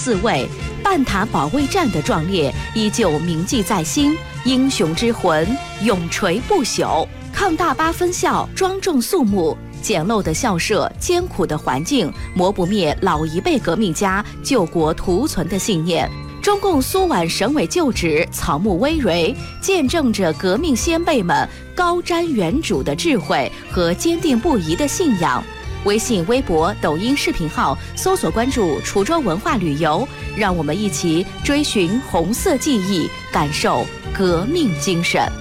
四卫，半塔保卫战的壮烈依旧铭记在心，英雄之魂永垂不朽。抗大八分校庄重肃穆，简陋的校舍，艰苦的环境，磨不灭老一辈革命家救国图存的信念。中共苏皖省委旧址草木葳蕤，见证着革命先辈们高瞻远瞩的智慧和坚定不移的信仰。微信、微博、抖音视频号搜索关注滁州文化旅游，让我们一起追寻红色记忆，感受革命精神。